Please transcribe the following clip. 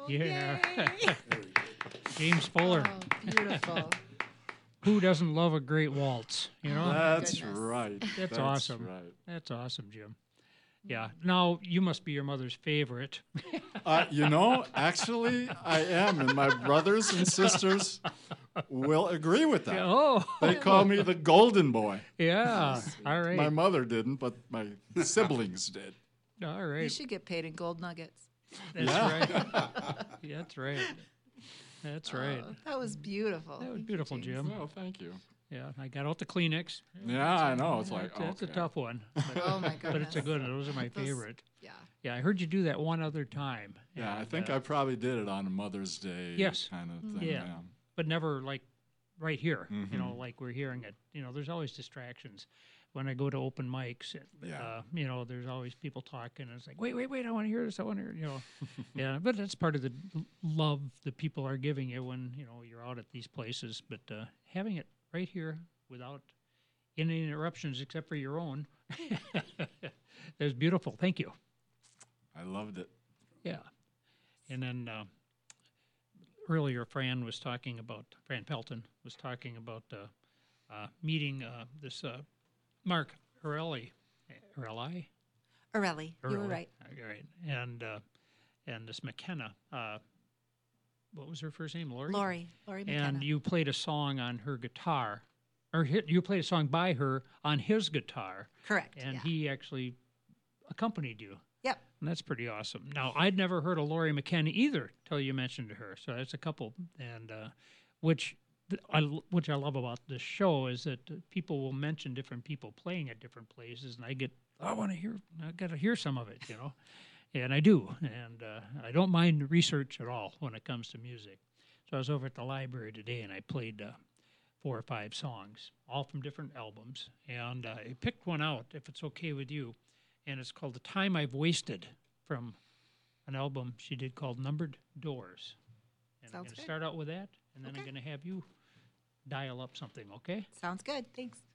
Yeah. Yay. James Fuller. Oh, beautiful. Who doesn't love a great waltz? You know, That's goodness. right. That's awesome. Right. That's awesome, Jim. Yeah. Now you must be your mother's favorite. Actually, I am, and my brothers and sisters will agree with that. Oh, They call me the golden boy. yeah. All right. My mother didn't, but my siblings did. All You right. should get paid in gold nuggets. That's Yeah. right. That's right. That's right. Oh, that was beautiful. That was Thank you, beautiful, James. Jim. Oh, thank you. Yeah, I got out the Kleenex. Yeah, I know. It's like, That's a okay. tough one, but, Oh my goodness. but it's a good one. Those are my Those- favorite. Yeah. Yeah, I heard you do that one other time. Yeah, I and, think I probably did it on a Mother's Day Yes. kind of thing. Yeah. but never like right here. You know, Mhm. like we're hearing it. You know, there's always distractions. When I go to open mics, Yeah. you know, there's always people talking. And it's like, wait, I want to hear this. I want to hear, you know. Yeah, but that's part of the love that people are giving you when, you know, you're out at these places. But having it right here without any interruptions except for your own, that was beautiful. Thank you. I loved it. Yeah. And then earlier, Fran Pelton was talking about meeting this Mark Orelli. Orelli, you were Orelli. right. Right. And this McKenna. What was her first name? Lori? Lori McKenna. And you played a song on her guitar, or you played a song by her on his guitar, Correct. and yeah. he actually accompanied you. Yep. And that's pretty awesome. Now, I'd never heard of Lori McKenna either till you mentioned her. So that's a couple, and which I love about this show is that people will mention different people playing at different places, and I got to hear some of it, you know, and I do, and I don't mind research at all when it comes to music. So I was over at the library today, and I played 4 or 5 songs, all from different albums, and I picked one out, if it's okay with you. And it's called The Time I've Wasted from an album she did called Numbered Doors. And I'm Sounds going to good. start out with that, and then I'm Okay. going to have you dial up something, okay? Sounds good. Thanks.